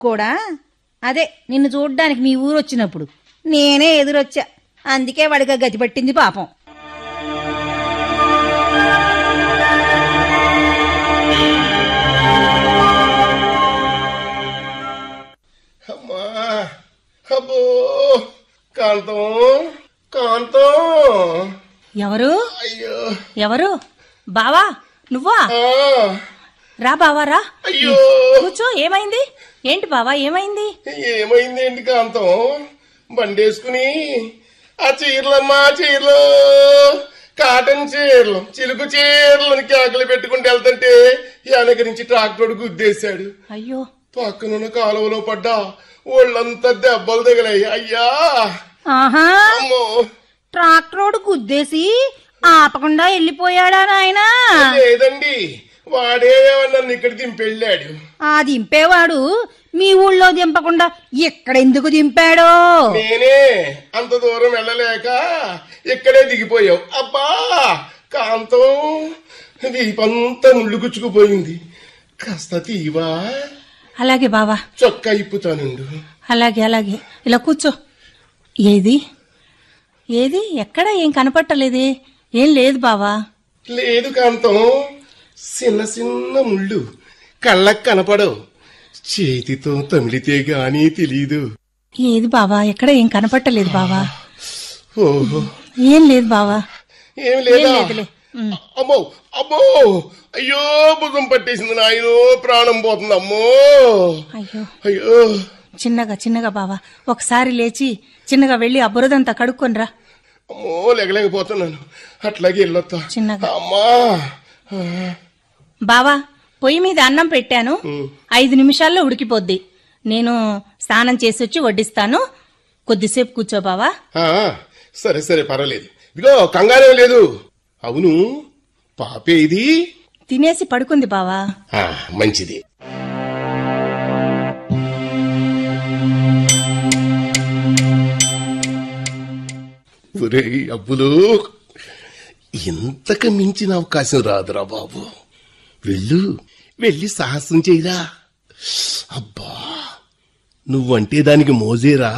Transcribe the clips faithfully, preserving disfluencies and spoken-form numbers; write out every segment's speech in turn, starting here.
కూడా అదే నిన్ను చూడ్డానికి మీ ఊరు వచ్చినప్పుడు నేనే ఎదురొచ్చా. అందుకే వాడిగా గతి పట్టింది పాపం. అమ్మా అబ్బో కాంతం కాంతం. ఎవరు అయ్యో ఎవరు? బావా నువ్వా? రా బావా రా. అయ్యో కూర్చో. ఏమైంది? ఏంటి బావా ఏమైంది? ఏమైంది ఏంటి కాంతం? బండేసుకుని ఆ చీరలమ్మా చీరలు, కాటన్ చీరలు, చిలుకు చీరలను కేకలు పెట్టుకుంటూ వెళ్తుంటే వెనక నుంచి ట్రాక్టర్ గుద్దేశాడు. అయ్యో పక్కనున్న కాలువలో పడ్డా ఒళ్ళంతా దెబ్బలు తగిలాయి. అయ్యా ఆహా, అమ్మో. ట్రాక్టర్ గుద్దేసి ఆపకుండా వెళ్ళిపోయాడా నాయనా? లేదండి, వాడే నన్ను ఇక్కడ దింపెళ్ళాడు. ఆ దింపేవాడు మీ ఊళ్ళో దింపకుండా ఎక్కడెందుకు దింపాడో? నేనే అంత దూరం వెళ్ళలేక ఇక్కడే దిగిపోయావు. అబ్బా కాంతం, వీపంతా ముళ్ళు గుచ్చుకుపోయింది. కాస్త తీవా? అలాగే బావా. చొక్కా ఇప్పుతానుండు. అలాగే అలాగే. ఇలా కూర్చో. ఏది ఏది ఎక్కడ ఏం కనపట్టలేదే? ఏం లేదు బావా. లేదు కాంతం, చిన్న చిన్న ముళ్ళు కళ్ళకు కనపడవు. చేతితో తమిళితే గానీ తెలీదు. ఏది బావా? ఎక్కడ ఏం కనపట్టలేదు బావా. ఓహో, ఏం లేదు బావా. ఏమి లేదా? అమ్మో అమ్మో, అయ్యో భుజం పట్టేసింది నాయనో, ప్రాణం పోతుంది. అమ్మో అయ్యో అయ్యో. చిన్నగా చిన్నగా బావా, ఒకసారి లేచి చిన్నగా వెళ్లి ఆ బురదంతా కడుక్కొనిరా. అమ్మో లేకలేకపోతున్నాను. అట్లాగే వెళ్ళొత్తా చిన్నగా. అమ్మా. బావా పొయ్యి మీద అన్నం పెట్టాను, ఐదు నిమిషాల్లో ఉడికిపోద్ది. నేను స్నానం చేసి వచ్చి వడ్డిస్తాను, కొద్దిసేపు కూర్చో బావా. సరే సరే పర్వాలేదు. ఇదిగో కంగారే లేదు. అవును పాపే ఇది? తినేసి పడుకుంది బావా. మంచిది. ఒరే అబ్బులు, ఇంతకు మించిన అవకాశం రాదురా బాబు. వెళ్ళు, వెళ్ళి సాహసం చేయరా. అబ్బా నువ్వంటే దానికి మోజేరా.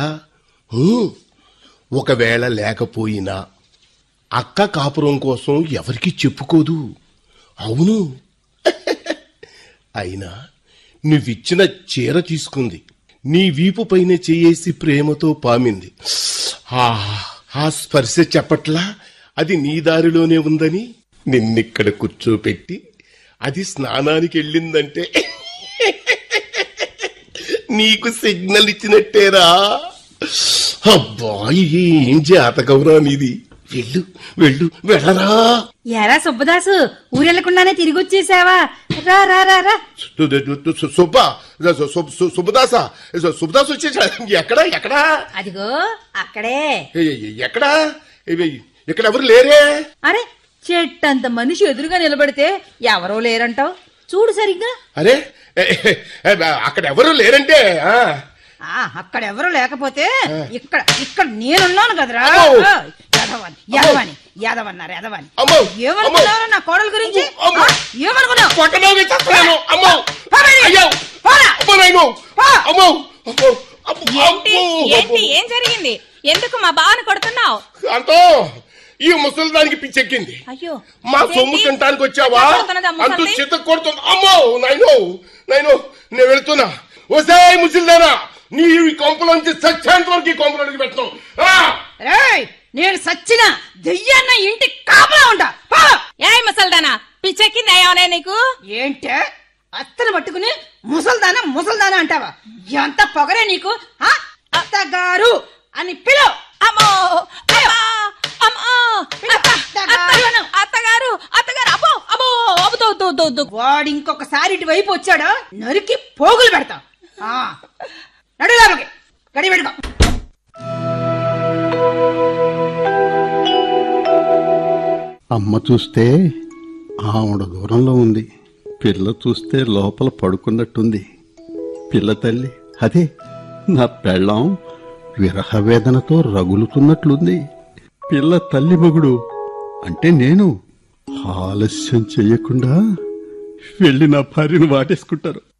ఒకవేళ లేకపోయినా అక్క కాపురం కోసం ఎవరికి చెప్పుకోదు. అవును, అయినా నువ్విచ్చిన చీర తీసుకుంది, నీ వీపు పైన చేయేసి ప్రేమతో పామింది. ఆ స్పర్శ చెప్పట్లా అది నీ దారిలోనే ఉందని నిన్నిక్కడ కూర్చోపెట్టి అది స్నానానికి వెళ్ళిందంటే నీకు సిగ్నల్ ఇచ్చినట్టేరా. అబ్బా ఏం జాతకవురా నీది. వెళ్ళు వెళ్ళు వెళ్ళరా. ఎరా సుబ్బదాసు, ఊరెళ్లకుండానే తిరిగి వచ్చేసావా? రా రా రా రా. సుబ్బా సుబ్బదాసా సుబ్బదాసు వచ్చేసా. ఎక్కడా ఎక్కడా? అదిగో అక్కడే. ఎక్కడా? ఇక్కడ ఎవరు లేరే? అరే చెట్టంత మనిషి ఎదురుగా నిలబడితే ఎవరో లేరంటావు? చూడు సరిగ్గా. అరే అక్కడ ఎవరు లేరంటే? అక్కడెవరూ లేకపోతే ఇక్కడ ఇక్కడ నేనున్నాను కదరా. యదవని యదవని యదవన్నారు యదవని. ఏమనుకున్నావు నా కోడల గురించి? ఏమనుకున్నావు? ఏం జరిగింది? ఎందుకు మా బావని కొడుతున్నావు? అంతో ఈ ముసలి దానికి పిచ్చెక్కింది. అయ్యో మా సొమ్ము తినడానికి వచ్చావా? అంటూ చిత్త కొడుతుంది. అమ్మో నైనో నైనో నేను వెళ్తున్నా. ఓసే ముసలిదానా, నీ కొంపలోంచి సత్యాంత వరకు ఈ కొంపలోకి పెట్టాం. నేను సచ్చిన దెయ్యాన్న ఇంటి కాపలా ఉంటా. ఏ ముసల్దానా పిచ్చెక్కింది ఏమనే నీకు? ఏంటే అత్తను పట్టుకుని ముసల్దానా ముసల్దానా అంటావా? ఎంత పొగరే నీకు? అత్తగారు అని పిలు. అమ్మో అత్తగారు అత్తగారు అబ్బో అబ్బో అబ్బుతో వాడు ఇంకొకసారి ఇటు వైపు వచ్చాడో నరికి పోగులు పెడతా. నడులాకి గడి పెట్టుకో. అమ్మ చూస్తే ఆవిడ దూరంలో ఉంది, పిల్ల చూస్తే లోపల పడుకున్నట్టుంది. పిల్ల తల్లి అదే నా పెళ్ళాం విరహవేదనతో రగులుతున్నట్లుంది. పిల్ల తల్లి మగుడు అంటే నేను ఆలస్యం చెయ్యకుండా వెళ్ళి నా భార్యను వాటేసుకుంటారు.